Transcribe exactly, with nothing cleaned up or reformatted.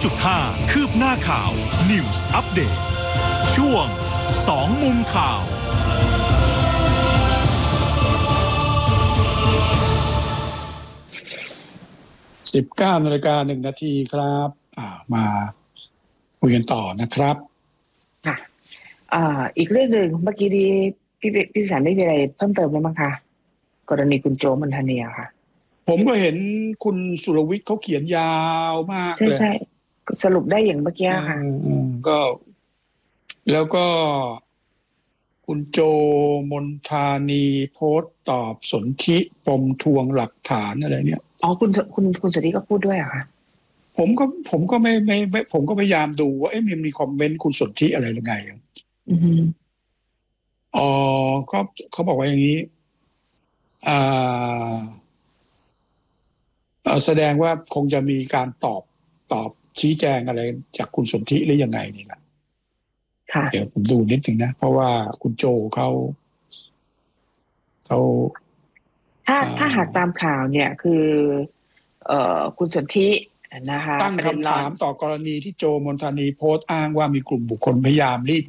จุดห้า คืบหน้าข่าว News Update ช่วงสองมุมข่าวสิบเก้านาฬิกาหนึ่งนาทีครับอ่ามาคุยกันต่อนะครับค่ะอ่าอีกเรื่องหนึ่งเมื่อกี้ดีพี่พี่สันได้มีอะไรเพิ่มเติมไหมบ้างคะกรณีคุณโจมนทานีค่ะผมก็เห็นคุณสุรวิทย์เขาเขียนยาวมากเลยใช่ใช่สรุปได้อย่างเมื่อกี้ค่ะก็แล้วก็คุณโจมนทานีโพสต์ตอบสนธิปมทวงหลักฐานอะไรเนี่ยอ๋อคุณคุณคุณสนธิก็พูดด้วยเหรอคะผมก็ผมก็ไม่ไม่ไม่ผมก็พยายามดูว่าเอ๊ะมันมีคอมเมนต์คุณสนธิอะไรหรือไงอืออ๋อก็เขาบอกว่าอย่างนี้อ่าแสดงว่าคงจะมีการตอบตอบชี้แจงอะไรจากคุณสนธิหรือยังไงนี่แหละเดี๋ยวผมดูนิดนึงนะเพราะว่าคุณโจเขาเขาถ้าถ้าหากตามข่าวเนี่ยคือเอ่อคุณสนธินะคะตั้งคำถามต่อกรณีที่โจมนทานีโพสต์อ้างว่ามีกลุ่มบุคคลพยายามรีด